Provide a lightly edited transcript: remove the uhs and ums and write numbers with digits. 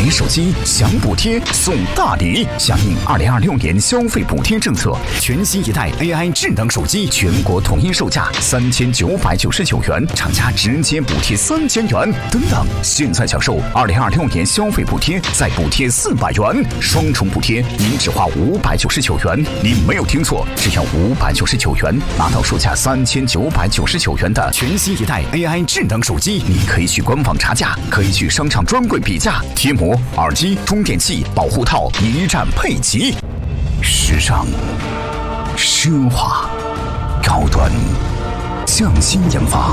买手机享补贴送大礼，响应2026年消费补贴政策，全新一代 AI 智能手机全国统一售价3999元，厂家直接补贴3000元。等等，现在享受2026年消费补贴，再补贴400元，双重补贴，您只花599元。您没有听错，只要599元，拿到售价3999元的全新一代 AI 智能手机。你可以去官网查价，可以去商场专柜比价，贴膜、耳机、充电器、保护套一站配齐。时尚、奢华、高端、匠心研发。